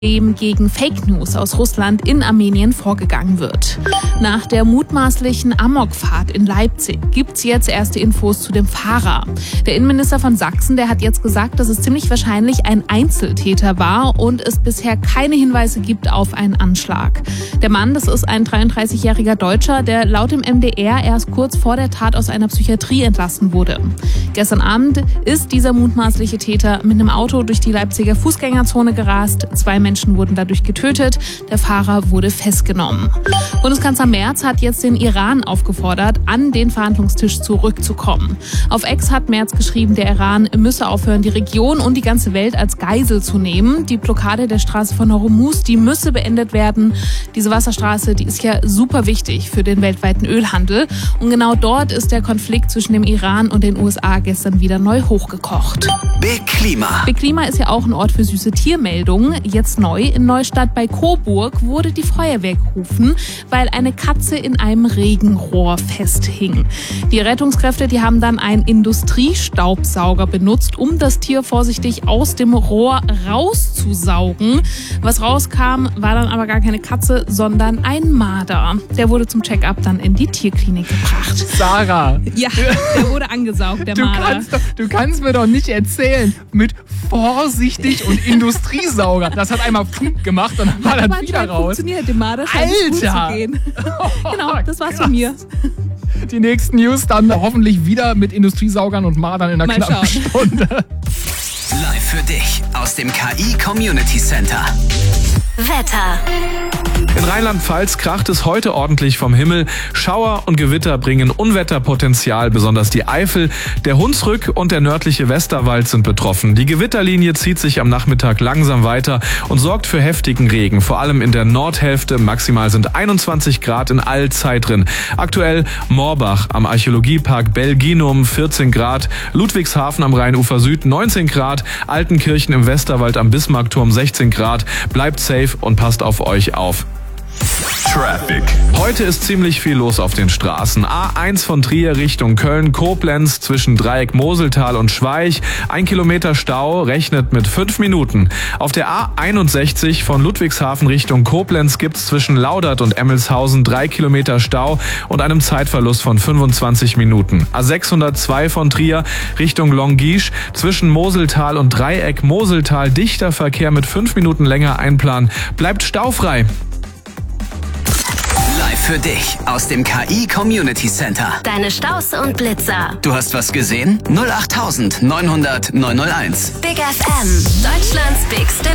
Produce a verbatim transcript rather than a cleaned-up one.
gegen Fake News aus Russland in Armenien vorgegangen wird. Nach der mutmaßlichen Amokfahrt in Leipzig gibt's jetzt erste Infos zu dem Fahrer. Der Innenminister von Sachsen, der hat jetzt gesagt, dass es ziemlich wahrscheinlich ein Einzeltäter war und es bisher keine Hinweise gibt auf einen Anschlag. Der Mann, das ist ein dreiunddreißigjähriger Deutscher, der laut dem M D R erst kurz vor der Tat aus einer Psychiatrie entlassen wurde. Gestern Abend ist dieser mutmaßliche Täter mit einem Auto durch die Leipziger Fußgängerzone gerast. Zwei Menschen wurden dadurch getötet. Der Fahrer wurde festgenommen. Bundeskanzler Merz hat jetzt den Iran aufgefordert, an den Verhandlungstisch zurückzukommen. Auf X hat Merz geschrieben, der Iran müsse aufhören, die Region und die ganze Welt als Geisel zu nehmen. Die Blockade der Straße von Hormuz, die müsse beendet werden. Diese Wasserstraße, die ist ja super wichtig für den weltweiten Ölhandel. Und genau dort ist der Konflikt zwischen dem Iran und den U S A gestern wieder neu hochgekocht. Big Klima. Big Klima ist ja auch ein Ort für süße Tiermeldungen. Jetzt neu in Neustadt bei Coburg wurde die Feuerwehr gerufen, weil eine Katze in einem Regenrohr festhing. Die Rettungskräfte, die haben dann einen Industriestaubsauger benutzt, um das Tier vorsichtig aus dem Rohr rauszusaugen. Was rauskam, war dann aber gar keine Katze, sondern ein Marder. Der wurde zum Check-up dann in die Tierklinik gebracht. Sarah. Ja, der wurde angesaugt, der du Marder. Kannst doch, du kannst mir doch nicht erzählen, mit vorsichtig und Industriesauger. Das hat einmal Funk gemacht und dann war Hat das wieder raus. Funktioniert, dem Marder scheint es gut zu gehen. Genau, das war's von mir. Die nächsten News dann hoffentlich wieder mit Industriesaugern und Mardern in einer Mal knappen schauen. Stunde. Live für dich aus dem K I Community Center. Wetter. In Rheinland-Pfalz kracht es heute ordentlich vom Himmel. Schauer und Gewitter bringen Unwetterpotenzial, besonders die Eifel. Der Hunsrück und der nördliche Westerwald sind betroffen. Die Gewitterlinie zieht sich am Nachmittag langsam weiter und sorgt für heftigen Regen. Vor allem in der Nordhälfte. Maximal sind einundzwanzig Grad in Allzeit drin. Aktuell Morbach am Archäologiepark Belginum vierzehn Grad. Ludwigshafen am Rheinufer Süd neunzehn Grad. Altenkirchen im Westerwald am Bismarckturm sechzehn Grad. Bleibt safe und passt auf euch auf. Traffic. Heute ist ziemlich viel los auf den Straßen. A eins von Trier Richtung Köln, Koblenz zwischen Dreieck Moseltal und Schweich. Ein Kilometer Stau, rechnet mit fünf Minuten. Auf der A einundsechzig von Ludwigshafen Richtung Koblenz gibt's zwischen Laudert und Emmelshausen drei Kilometer Stau und einem Zeitverlust von fünfundzwanzig Minuten. A sechshundertzwei von Trier Richtung Longisch zwischen Moseltal und Dreieck Moseltal dichter Verkehr mit fünf Minuten länger einplanen. Bleibt staufrei. Live für dich aus dem K I Community Center. Deine Staus und Blitzer. Du hast was gesehen? null acht neunhundert neunhundert neunhunderteins. Big F M. Deutschlands bigste